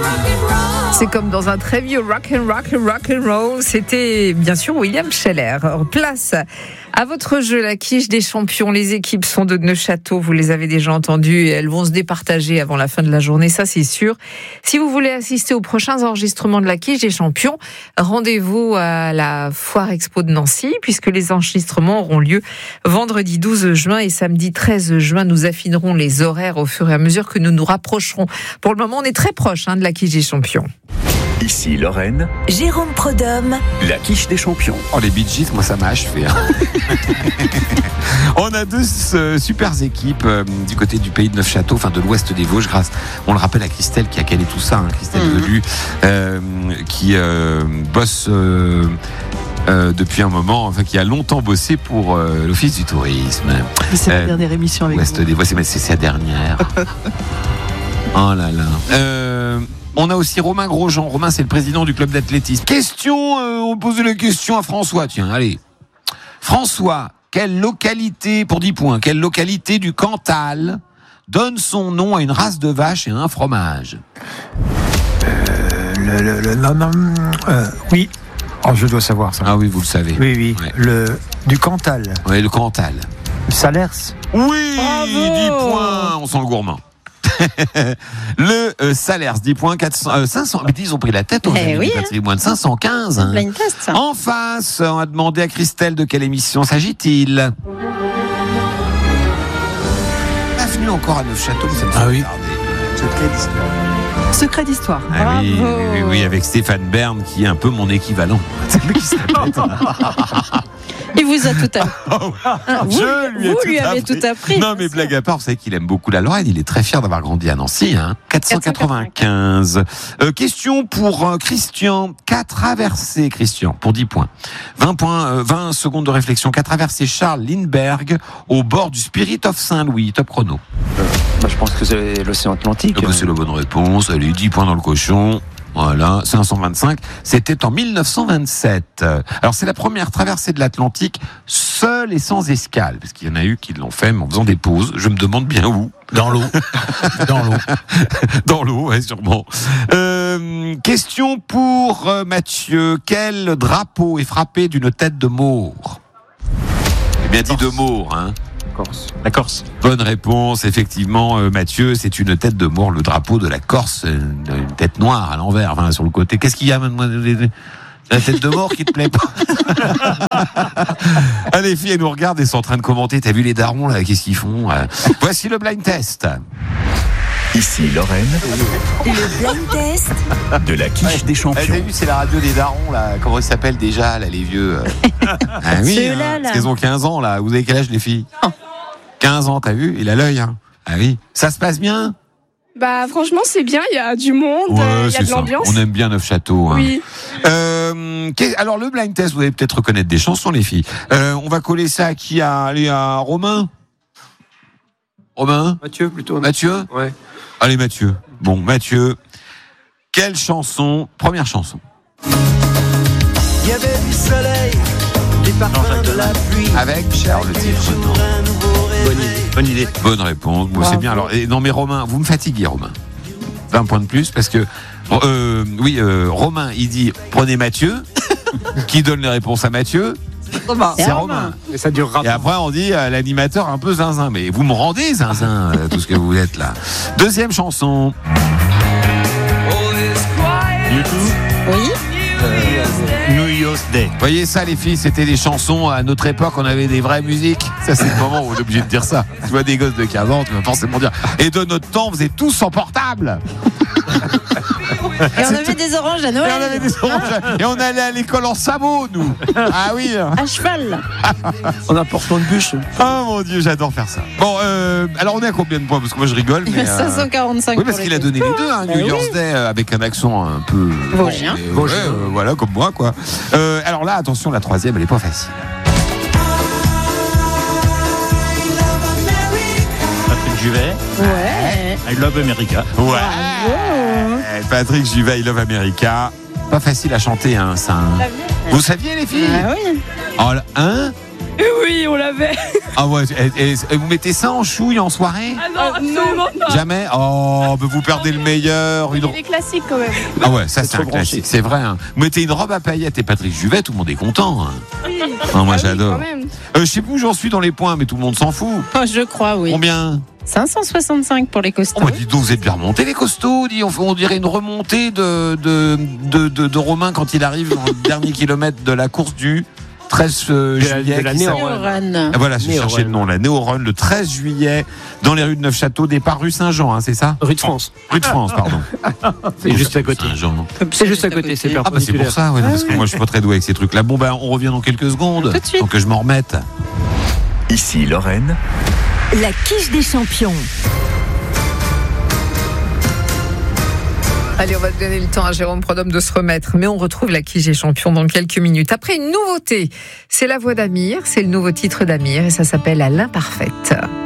C'est comme dans un très vieux rock and roll. C'était bien sûr William Scheller. Place à votre jeu, la quiche des champions. Les équipes sont de Neufchâteau, vous les avez déjà entendues, et elles vont se départager avant la fin de la journée, ça c'est sûr. Si vous voulez assister aux prochains enregistrements de la quiche des champions, rendez-vous à la Foire Expo de Nancy, puisque les enregistrements auront lieu vendredi 12 juin et samedi 13 juin. Nous affinerons les horaires au fur et à mesure que nous nous rapprocherons. Pour le moment, on est très proche de la quiche des champions. Ici Lorraine, Jérôme Prudhomme, la quiche des champions. Oh, les Bee Gees, moi ça m'a achevé. On a deux super équipes du côté du pays de Neufchâteau, enfin de l'ouest des Vosges, grâce, on le rappelle, à Christelle qui a calé tout ça, Christelle Velu, qui bosse depuis un moment, enfin qui a longtemps bossé pour l'Office du tourisme. C'est la dernière émission avec Ouest vous. des Vosges, c'est sa dernière. Oh là là. On a aussi Romain Grosjean. Romain, c'est le président du club d'athlétisme. On pose la question à François. Tiens, allez. François, quelle localité, pour 10 points, quelle localité du Cantal donne son nom à une race de vache et à un fromage? Oui. Oh, je dois savoir ça. Ah oui, vous le savez. Oui. Ouais. Du Cantal. Oui, le Cantal. Salers. Oui, Bravo. 10 points. On sent le gourmand. Le Salers, 10 points, 500. Mais ils ont pris la tête, moins de 515. Blind test, ça. En face, on a demandé à Christelle de quelle émission s'agit-il. Bienvenue encore à Neufchâteau, ça me fait regarder. Secret d'histoire. Ah oui, avec Stéphane Bern qui est un peu mon équivalent. C'est lui qui s'appelle. Il vous a tout appris. Vous lui avez tout appris. Non, mais blague à part, vous savez qu'il aime beaucoup la Lorraine. Il est très fier d'avoir grandi à Nancy. 495. Question pour Christian. Qu'a traversé, Christian, pour 10 points. 20 secondes de réflexion. Qu'a traversé Charles Lindbergh au bord du Spirit of Saint-Louis? Top chrono. Je pense que c'est l'océan Atlantique. C'est la bonne réponse. Allez, 10 points dans le cochon. Voilà, 525. C'était en 1927. Alors, c'est la première traversée de l'Atlantique seule et sans escale. Parce qu'il y en a eu qui l'ont fait, mais en faisant des pauses. Je me demande bien où. Dans l'eau. Dans l'eau, ouais, sûrement. Question pour Mathieu. Quel drapeau est frappé d'une tête de maure? J'ai bien dit de maure, La Corse. Bonne réponse, effectivement, Mathieu, c'est une tête de maure, le drapeau de la Corse, une tête noire à l'envers, enfin, sur le côté. Qu'est-ce qu'il y a, la tête de mort qui te plaît pas? Ah, les filles, elles nous regardent et sont en train de commenter. T'as vu les darons, là, qu'est-ce qu'ils font? Voici le blind test. Ici Lorraine, le blind test de la quiche des T'as champions. vu, c'est la radio des darons, là. Comment ils s'appellent déjà, là, les vieux? Ah oui, Ceux-là, là. parce qu'elles ont 15 ans, là. Vous avez quel âge, les filles? 15 ans, t'as vu? Il a l'œil, Ah oui. Ça se passe bien? Bah franchement c'est bien, il y a du monde, il y a de l'ambiance. On aime bien Neufchâteau. Oui. Alors le blind test, vous allez peut-être reconnaître des chansons, les filles. On va coller ça à qui? Allez, à Romain. Romain? Mathieu plutôt. Mathieu? Ouais. Allez, Mathieu. Bon, Mathieu. Quelle chanson? Première chanson. Il y avait du soleil, des parfums de la pluie. Avec Charles, le titre. Bonne idée. Bonne réponse. Bon, c'est bien. Alors, non, mais Romain, vous me fatiguez, Romain. 20 points de plus parce que Romain, il dit prenez Mathieu, qui donne les réponses à Mathieu. C'est Romain. Et ça dure Et après, on dit l'animateur un peu zinzin. Mais vous me rendez zinzin, tout ce que vous êtes là. Deuxième chanson. Oui. New Year's Day. Vous voyez ça, les filles, c'était des chansons. À notre époque, on avait des vraies musiques. Ça, c'est le moment où on est obligé de dire ça. Tu vois des gosses de 15 ans, tu vas forcément dire. Et de notre temps, on faisait tous sans portable. Et on avait des oranges à Noël. Et on avait des oranges. Et on allait à l'école en sabot, nous. Ah oui. À cheval. On a portant de bûche. Oh mon Dieu, j'adore faire ça. Bon, alors on est à combien de points? Parce que moi je rigole. Mais, 545. oui, parce qu'il a donné les deux, New Year's Day, avec un accent un peu Vosgien. Voilà, comme moi, quoi. Alors là, attention, la troisième, elle est pas facile. Patrick Juvet. Ouais. I Love America. Ouais. Patrick Juvet, I Love America. Pas facile à chanter, ça. Vous saviez, les filles? Ah oui. Oh, hein? Oui, on l'avait. Ah ouais, et vous mettez ça en chouille en soirée? Ah non, absolument pas. Jamais? Oh, vous perdez le meilleur. Il est classique quand même. Ah ouais, ça c'est un trop branché. classique, c'est vrai. Hein. Vous mettez une robe à paillettes et Patrick Juvet, tout le monde est content. Hein. Oui. Ah, moi Ah oui, j'adore. quand même. Je sais plus où j'en suis dans les points, mais tout le monde s'en fout. Oh, je crois, oui. Combien? 565 pour les costauds. Oh, bah, dis donc, vous êtes bien remontés les costauds. On dirait une remontée de Romain quand il arrive dans le dernier kilomètre de la course du 13 juillet. de la qui Néo- s'appelle- Run. Ah, voilà, je Néo-Run. cherchais le nom, la Néo-Run, le 13 juillet, dans les rues de Neufchâteau, départ rue Saint-Jean, hein, c'est ça? Rue de France. Rue de France, pardon. C'est juste à côté. Saint-Jean. C'est juste à côté, c'est Ah bah c'est perpendiculaire. pour ça, ouais, non, parce que moi je suis pas très doué avec ces trucs-là. Bon ben on revient dans quelques secondes, Tout de suite. donc que je m'en remette. Ici Lorraine, La quiche des champions. Allez, on va donner le temps à Jérôme Prodhomme de se remettre, mais on retrouve la quiche des champions dans quelques minutes. Après une nouveauté, c'est la voix d'Amir, c'est le nouveau titre d'Amir et ça s'appelle À l'imparfaite.